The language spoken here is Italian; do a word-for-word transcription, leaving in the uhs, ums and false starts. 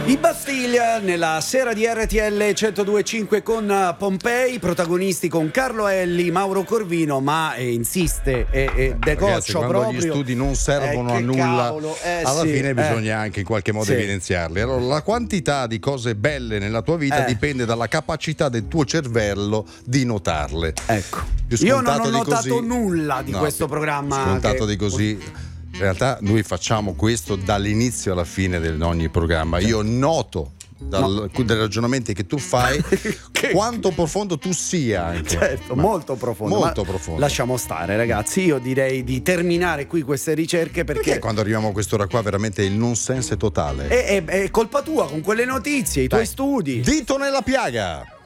I Bastille nella sera di R T L centodue e cinque con Pompei, protagonisti con Carlo Elli, Mauro Corvino, ma eh, insiste e eh, decoccio quando proprio. Gli studi non servono eh, a nulla, cavolo, eh, alla sì, fine eh. bisogna anche in qualche modo sì. evidenziarli. Allora, la quantità di cose belle nella tua vita eh. dipende dalla capacità del tuo cervello di notarle. Ecco, Più io non ho di notato così, nulla di no, questo più programma. Scontato che... di così. In realtà noi facciamo questo dall'inizio alla fine di ogni programma. Io noto dal, no. dai ragionamenti che tu fai che... quanto profondo tu sia anche. Certo, ma molto profondo, molto ma profondo. Lasciamo stare, ragazzi, io direi di terminare qui queste ricerche perché, perché quando arriviamo a quest'ora qua veramente il non senso totale. È, è, è colpa tua con quelle notizie, i Dai, tuoi studi. dito nella piaga.